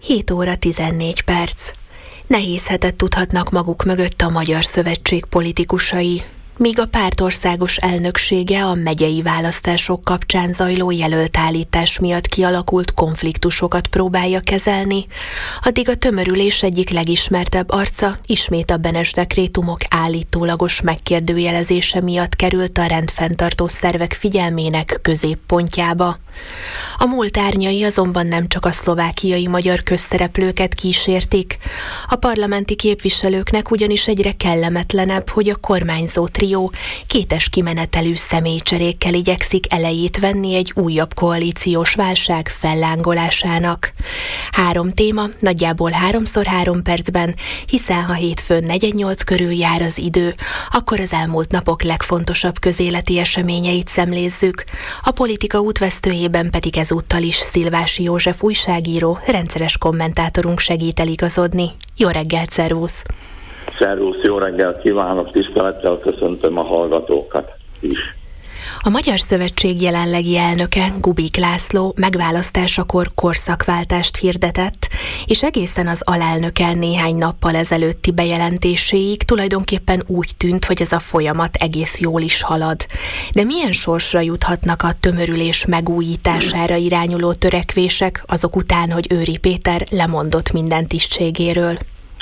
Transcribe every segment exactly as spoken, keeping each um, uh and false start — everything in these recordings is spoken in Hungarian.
hét óra tizennégy perc. Nehéz hetet tudhatnak maguk mögött a Magyar Szövetség politikusai, míg a párt országos elnöksége a megyei választások kapcsán zajló jelöltállítás miatt kialakult konfliktusokat próbálja kezelni, addig a tömörülés egyik legismertebb arca ismét a Benes dekrétumok állítólagos megkérdőjelezése miatt került a rendfenntartó szervek figyelmének középpontjába. A múlt árnyai azonban nem csak a szlovákiai magyar közszereplőket kísértik. A parlamenti képviselőknek ugyanis egyre kellemetlenebb, hogy a kormányzó trió kétes kimenetelű személycserékkel igyekszik elejét venni egy újabb koalíciós válság fellángolásának. Három téma, nagyjából háromszor három percben, hiszen ha hétfőn negyvennyolc körül jár az idő, akkor az elmúlt napok legfontosabb közéleti eseményeit szemlézzük. A politika útvesztőjében pedig ezúttal is Szilvási József újságíró, rendszeres kommentátorunk segít eligazodni. Jó reggelt, szervusz! Szervusz, jó reggelt kívánok, tisztelettel köszöntöm a hallgatókat is. A Magyar Szövetség jelenlegi elnöke, Kubik László megválasztásakor korszakváltást hirdetett, és egészen az alelnöke néhány nappal ezelőtti bejelentéséig tulajdonképpen úgy tűnt, hogy ez a folyamat egész jól is halad. De milyen sorsra juthatnak a tömörülés megújítására irányuló törekvések azok után, hogy Őry Péter lemondott minden tisztségéről?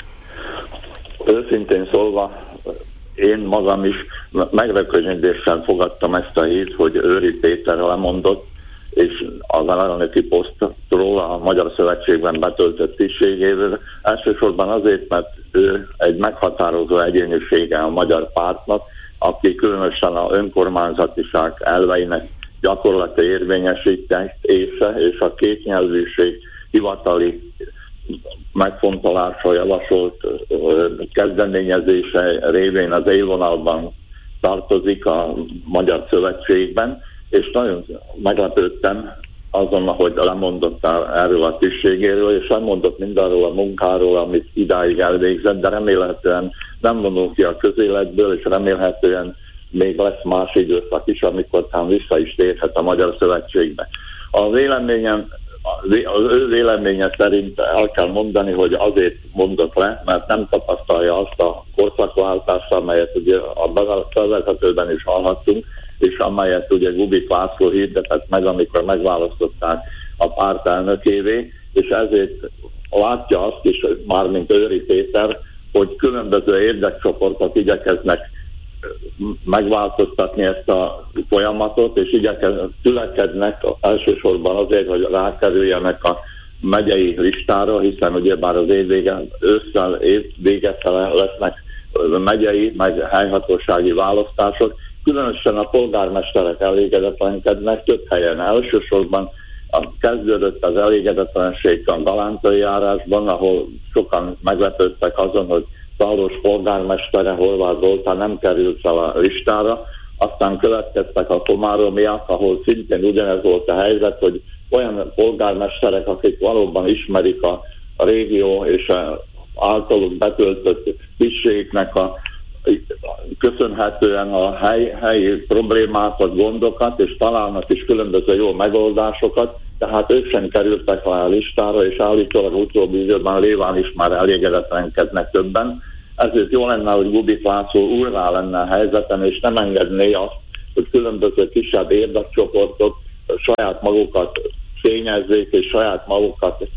Őszintén szólva, én magam is megrökönyödéssel fogadtam ezt a hírt, hogy Őry Péter lemondott, és az alelnöki posztról a Magyar Szövetségben betöltött tisztségéről. Elsősorban azért, mert ő egy meghatározó egyénisége a magyar pártnak, aki különösen a önkormányzatiság elveinek gyakorlati érvényesítése és a kétnyelvűség hivatali megfontolása javasolt kezdeményezése révén az élvonalban tartozik a Magyar Szövetségben, és nagyon meglepődtem azon, hogy lemondott erről a tisztségéről, és lemondott mindarról a munkáról, amit idáig elvégzett, de remélhetően nem vonul ki a közéletből, és remélhetően még lesz más időszak is, amikor talán vissza is térhet a Magyar Szövetségbe. A véleményem Az ő véleménye szerint el kell mondani, hogy azért mondott le, mert nem tapasztalja azt a korszakváltást, amelyet ugye a bevezetőben is hallhattunk, és amelyet ugye Kubik László hirdetett meg, amikor megválasztották a párt elnökévé, és ezért látja azt is, mármint Őry Péter, hogy különböző érdekcsoportok igyekeznek megváltoztatni ezt a folyamatot, és igyekeznek, tülekednek elsősorban azért, hogy rákerüljenek a megyei listára, hiszen ugyebár az év vége, ősszel, év végefele lesznek megyei, meg helyhatósági választások. Különösen a polgármesterek elégedetlenkednek több helyen. Elsősorban kezdődött az elégedetlenség a galántai járásban, ahol sokan meglepődtek azon, hogy Szalós polgármestere, Horváth Zoltán nem került fel a listára, aztán következtek a komáromiak, ahol szintén ugyanez volt a helyzet, hogy olyan polgármesterek, akik valóban ismerik a, a régió és a általuk betöltött tisztségeknek a köszönhetően a hely, helyi problémákat, gondokat, és találnak is különböző jó megoldásokat, tehát ők sem kerültek le a listára, és állítólag utóbbi időben léván is már elégedetlenkednek többen. Ezért jó lenne, hogy Kubik László úrrá lenne a helyzetem, és nem engedné azt, hogy különböző kisebb érdekcsoportok saját magukat fényezzék, és saját magukat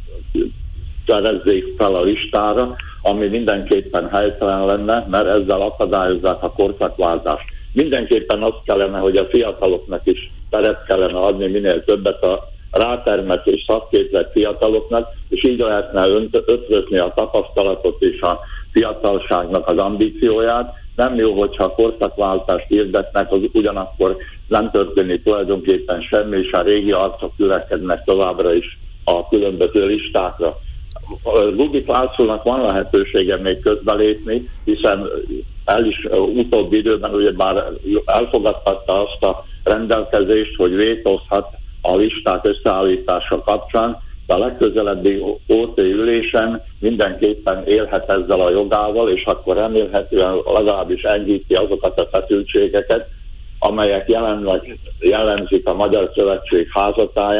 terezzék fel a listára, ami mindenképpen helytelen lenne, mert ezzel akadályozzák a korszakváltást. Mindenképpen azt kellene, hogy a fiataloknak is teret kellene adni minél többet a rátermett és szakképzett fiataloknak, és így lehetne ötvözni a tapasztalatot és a fiatalságnak az ambícióját. Nem jó, hogyha a korszakváltást hirdetnek, az ugyanakkor nem történik tulajdonképpen semmi, és a régi arcok ülekednek továbbra is a különböző listákra. Kubik Lászlónak van lehetősége még közbelépni, hiszen el is utóbbi időben ugye már elfogadhatta azt a rendelkezést, hogy vétózhat a listák összeállítása kapcsán, de a legközelebbi ó té ülésen mindenképpen élhet ezzel a jogával, és akkor remélhetően legalábbis enyhíti azokat a feszültségeket, amelyek jelenleg jellemzik a Magyar Szövetség házatáját,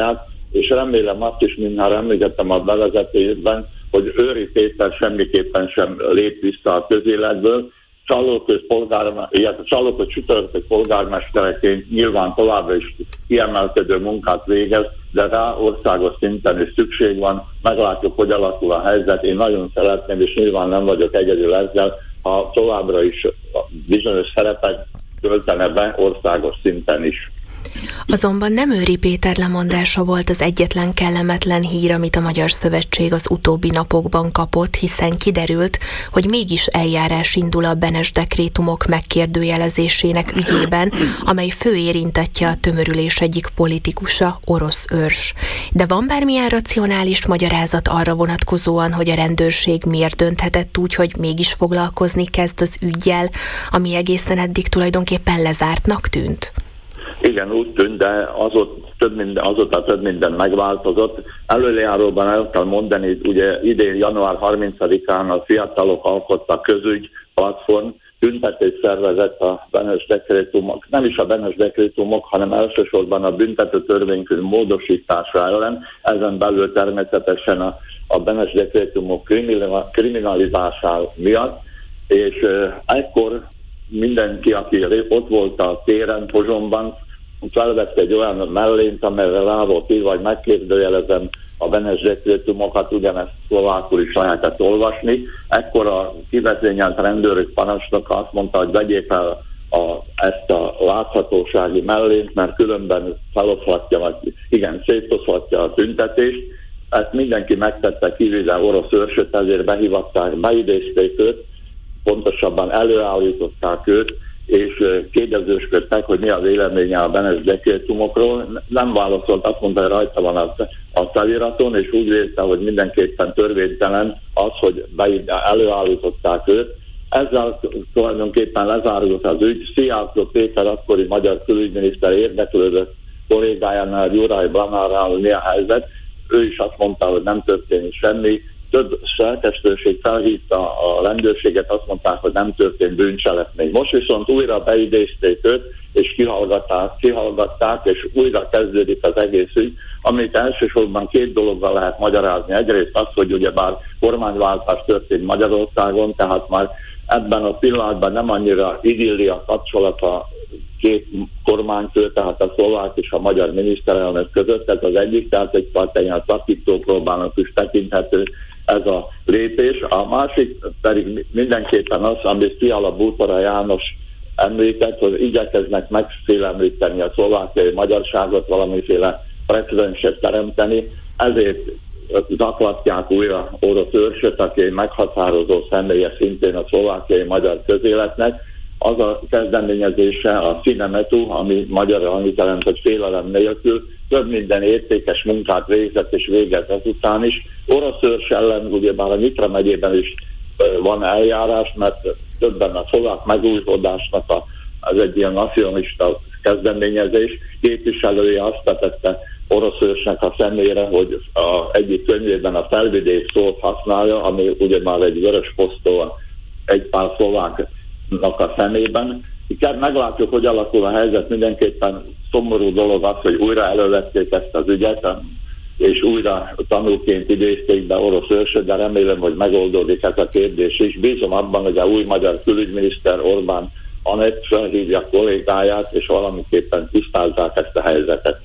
és remélem azt is, mintha említettem a bevezetőjében, hogy Őry Péter semmiképpen sem lép vissza a közéletből. Csallóköz polgármester, illetve Csallóköz csütörtök polgármestereként nyilván továbbra is kiemelkedő munkát végez, de rá országos szinten is szükség van. Meglátjuk, hogy alakul a helyzet. Én nagyon szeretném, és nyilván nem vagyok egyedül ezzel, ha továbbra is bizonyos szerepet töltene be országos szinten is. Azonban nem Őry Péter lemondása volt az egyetlen kellemetlen hír, amit a Magyar Szövetség az utóbbi napokban kapott, hiszen kiderült, hogy mégis eljárás indul a Benes dekrétumok megkérdőjelezésének ügyében, amely fő érintettje a tömörülés egyik politikusa, Orosz Őrs. De van bármilyen racionális magyarázat arra vonatkozóan, hogy a rendőrség miért dönthetett úgy, hogy mégis foglalkozni kezd az üggyel, ami egészen eddig tulajdonképpen lezártnak tűnt? Igen, úgy tűnt, de azóta több minden, azóta több minden megváltozott. Előjáróban el kell mondani, ugye idén január harmincadikán a fiatalok alkottak közügy platform, büntetést szervezett a Benes dekrétumok, nem is a Benes dekrétumok, hanem elsősorban a büntető törvénykönyv módosítása ellen, ezen belül természetesen a, a Benes dekrétumok kriminalizása miatt, és uh, ekkor mindenki, aki ott volt a téren, Pozsonyban, felvette egy olyan mellényt, amelyre rá volt írva, vagy megkérdőjelezem a Benes dekrétumokat, ugyanezt szlovákul is lehetett olvasni. Ekkor a kivezényelt rendőrök parancsnoka azt mondta, hogy vegyék el a, ezt a láthatósági mellényt, mert különben feloszlatja, vagy igen, szétoszlatja a tüntetést. Ezt mindenki megtette, kivéve Orosz Őrsöt, ezért behívatták, beidézték őt, pontosabban előállították őt, és kérdezősködtek, hogy mi a véleménye a Benes dekrétumokról. Nem válaszolt, azt mondta, hogy rajta van a, a feliraton, és úgy vélte, hogy mindenképpen törvénytelen az, hogy előállították őt. Ezzel tulajdonképpen lezárult az ügy. Szijjártó Péter akkori magyar külügyminiszter érdeklődött kollégájánál, Gyuraj Blanárral, mi a helyzet. Ő is azt mondta, hogy nem történik semmi. Több szerkesztőség felhívta a rendőrséget, azt mondták, hogy nem történt bűncselekmény. Most viszont újra beidézték őt, és kihallgatták, kihallgatták, és újra kezdődik az egész ügy, amit elsősorban két dologgal lehet magyarázni. Egyrészt az, hogy ugyebár kormányváltás történt Magyarországon, tehát már ebben a pillanatban nem annyira idilli a kapcsolat a két kormányfő, tehát a szlovák és a magyar miniszterelnök között, ez az egyik, tehát egyfajta ilyen szakító próbának is tekinthető ez a lépés. A másik pedig mindenképpen az, amit Fiala Bútora János említett, hogy igyekeznek megfélemlíteni a szlovákiai magyarságot, valamiféle precedenset teremteni, ezért zaklatják újra Orosz Őrsöt, aki egy meghatározó személye szintén a szlovákiai magyar közéletnek. Az a kezdeményezése a Cinemetu, ami magyarra annyit jelent, hogy félelem nélkül, több minden értékes munkát végzett és végez ezután is. Orosz Őrs ellen ugyebár a Nyitra megyében is van eljárás, mert többen a szlovák megújulódásnak a, az egy ilyen nacionalista kezdeményezés képviselője azt tetette Orosz Őrsnek a szemére, hogy a egyik könyvében a felvidék szót használja, ami ugye már egy vörös posztó egy pár szlováknak a szemében. Így meglátjuk, hogy alakul a helyzet. Mindenképpen szomorú dolog az, hogy újra elővették ezt az ügyet, és újra tanúként idézték be Orosz Őrsöt, de remélem, hogy megoldódik ez a kérdés is. Bízom abban, hogy a új magyar külügyminiszter Orbán Anett felhívja kollégáját, és valamiképpen tisztázzák ezt a helyzetet.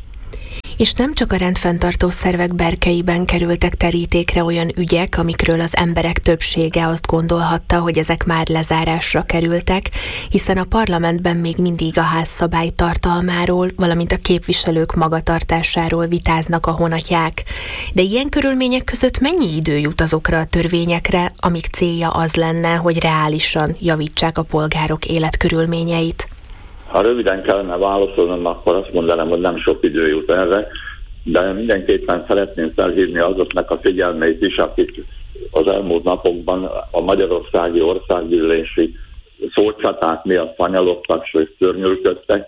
És nem csak a rendfenntartó szervek berkeiben kerültek terítékre olyan ügyek, amikről az emberek többsége azt gondolhatta, hogy ezek már lezárásra kerültek, hiszen a parlamentben még mindig a házszabály tartalmáról, valamint a képviselők magatartásáról vitáznak a honatják. De ilyen körülmények között mennyi idő jut azokra a törvényekre, amik célja az lenne, hogy reálisan javítsák a polgárok életkörülményeit? Ha röviden kellene válaszolnom, akkor azt mondanám, hogy nem sok idő jut erre, de mindenképpen szeretném felhívni azoknak a figyelmeit is, akik az elmúlt napokban a magyarországi országgyűlési szócsaták miatt fanyalogtak és szörnyűködtek,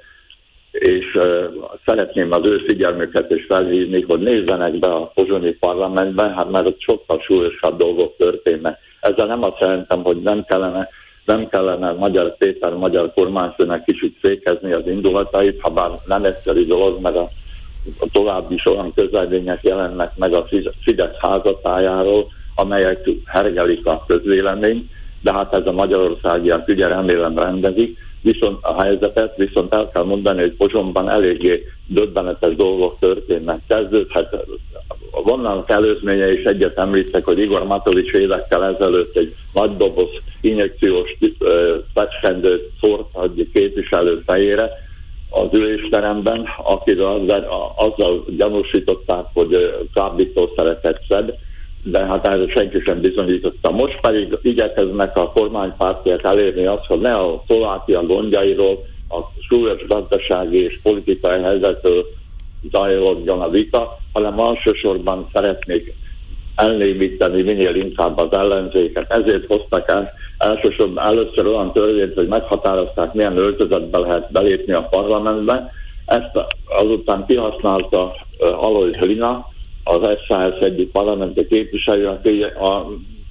és uh, szeretném az ő figyelmüket is felhívni, hogy nézzenek be a pozsonyi parlamentben, hát már ott sokkal súlyosabb dolgok történnek. Ezzel nem azt jelentem, hogy nem kellene nem kellene Magyar Péter, magyar kormányfőnek kicsit fékezni az indulatait, ha bár nem egyszerű dolog, mert a további is olyan közlemények jelennek meg a Fidesz házatájáról, amelyek hergelik a közvéleményt, de hát ez a magyarországiak ügye remélem rendezik, viszont a helyzetet, viszont el kell mondani, hogy Pozsonyban eléggé döbbenetes dolgok történnek. Kezdődhet, vannak előzménye is, egyet említek, hogy Igor Matovics évekkel ezelőtt egy nagy doboz injekciós fecskendőt szórt a képviselő fejére az ülésteremben, akiről azzal, azzal gyanúsították, hogy kábítószereket szed, de hát erről senki sem bizonyította. Most pedig igyekeznek a kormánypártiak elérni azt, hogy ne a Szlovákia gondjairól, a súlyos gazdasági és politikai helyzetről zajlódjon a vita, hanem elsősorban szeretnék elnémíteni minél inkább az ellenzéket. Ezért hoztak el elsősorban először olyan törvényt, hogy meghatározták, milyen öltözetbe lehet belépni a parlamentbe. Ezt azután kihasználta uh, Alois Lina, az es zé es egyik parlamenti képviselő, aki a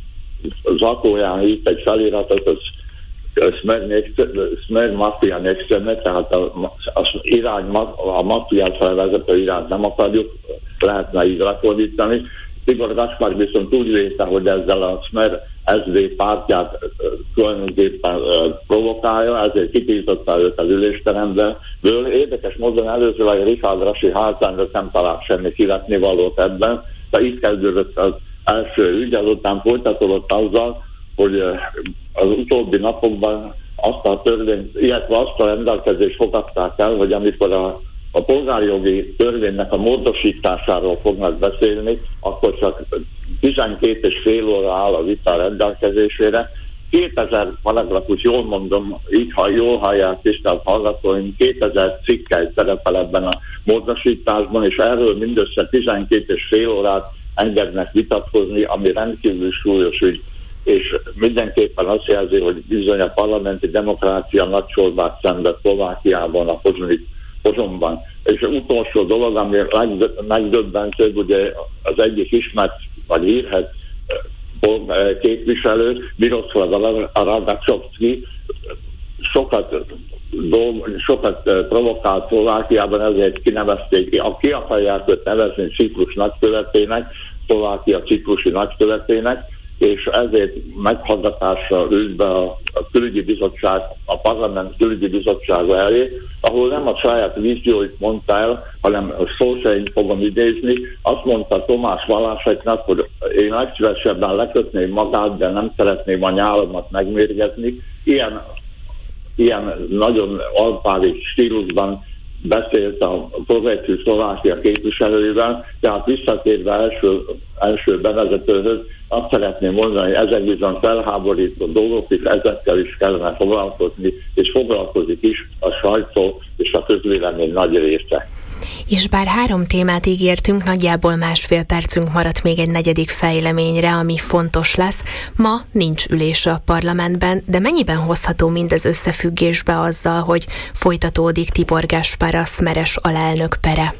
zakóján írt egy feliratot, az Smer Mafia Nexteme, tehát az irány, a mafiát felvezető irányt nem akarjuk, lehetne így lefordítani. Tibor Gaspár viszont úgy vélte, hogy ezzel a Smer es zé dé pártját tulajdonképpen provokálja, ezért kitiltotta őt az ülésteremből. Érdekes módon előzőleg Richard Rasi házán nem talált semmi kivetnivalót ebben, de itt kezdődött az első ügy, azután folytatódott azzal, hogy az utóbbi napokban azt a törvényt, illetve azt a rendelkezést fogadták el, hogy amikor a a polgárjogi törvénynek a módosításáról fognak beszélni, akkor csak tizenkét és fél óra áll a vita rendelkezésére. kétezer paragrafus, jól mondom, így ha jól hallják, tisztelt hallgatóim, kétezer cikkely szerepel ebben a módosításban, és erről mindössze tizenkét és fél órát engednek vitatkozni, ami rendkívül súlyos ügy. És mindenképpen azt jelzi, hogy bizony a parlamenti demokrácia nagy csorbát szenved Szlovákiában, a pozsonyi Pozsonyban. És az utolsó dolog, ami megdöbbentőbb, ugye az egyik ismert vagy hírhet képviselő, Miroslav Radacsovszki, sokat, sokat provokált Szlovákiában, ezért kinevezték ki. Ki akarják őt nevezni Ciprus nagykövetének, Szlovákia ciprusi nagykövetének, és ezért meghallgatásra ült be a, a külügyi bizottság, a parlament külügyi bizottsága elé, ahol nem a saját vízióit mondta el, hanem szó szerint fogom idézni. Azt mondta Tomás Valáseknak, hogy én legszívesebben lekötném magát, de nem szeretném a nyálamat megmérgezni. Ilyen, ilyen nagyon alpári stílusban beszélt a progresszív Szlovákia képviselőivel, tehát visszatérve első, első bevezetőhöz, azt szeretném mondani, hogy ezek bizony felháborító dolgok, és ezekkel is kellene foglalkozni, és foglalkozik is a sajtó és a közvélemény nagy része. És bár három témát ígértünk, nagyjából másfél percünk maradt még egy negyedik fejleményre, ami fontos lesz. Ma nincs ülés a parlamentben, de mennyiben hozható mindez összefüggésbe azzal, hogy folytatódik Tibor Gaspár, a Smeres alelnök pere?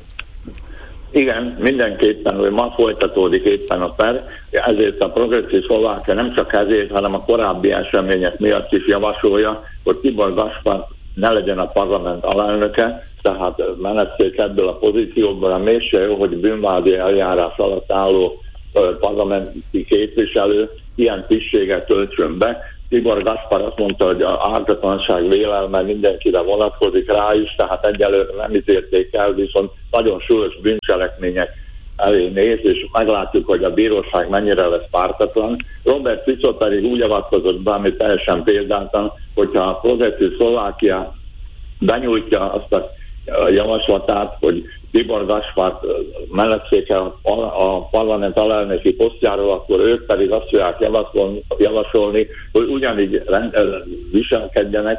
Igen, mindenképpen, hogy ma folytatódik éppen a per, ezért a progresszív Szlovákia nem csak ezért, hanem a korábbi események miatt is javasolja, hogy Tibor Gaspár ne legyen a parlament alelnöke, tehát menetszék ebből a pozícióból, a mégse jó, hogy bűnvádi eljárás alatt álló parlamenti képviselő ilyen tisztséget töltsön be. Tibor Gaspár azt mondta, hogy az ártatlanság vélelme mindenkire vonatkozik rá is, tehát egyelőre nem ítélték el, viszont nagyon súlyos bűncselekmények elé néz, és meglátjuk, hogy a bíróság mennyire lesz pártatlan. Robert Fico pedig úgy avatkozott be, ami teljesen példátlan, hogyha a progresszív Szlovákia benyújtja azt a javaslatát, hogy Tibor Gaspár menetszéke a parlament alelnöki posztjáról, akkor ők pedig azt fogják javasolni, javasolni, hogy ugyanígy rend, viselkedjenek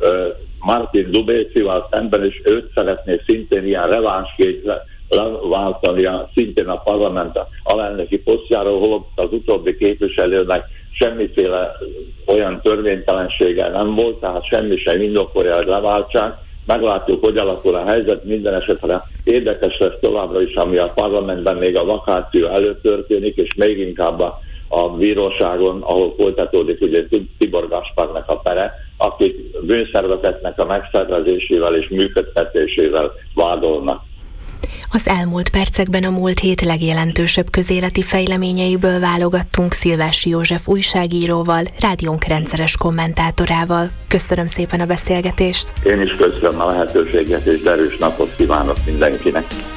Martin Dubécival szemben, és őt szeretné szintén ilyen revánsként leváltani szintén a parlament alelnöki posztjáról, holott az utóbbi képviselőnek semmiféle olyan törvénytelensége nem volt, tehát semmi sem indokolja, hogy leváltsák. Meglátjuk, hogy alakul a helyzet, minden esetre érdekes lesz továbbra is, ami a parlamentben még a vakáció előtt történik, és még inkább a, a bíróságon, ahol folytatódik ugye Tibor Gaspárnak a pere, akik bűnszervezetnek a megszervezésével és működtetésével vádolnak. Az elmúlt percekben a múlt hét legjelentősebb közéleti fejleményeiből válogattunk Szilvási József újságíróval, rádiónk rendszeres kommentátorával. Köszönöm szépen a beszélgetést! Én is köszönöm a lehetőséget, és erős napot kívánok mindenkinek!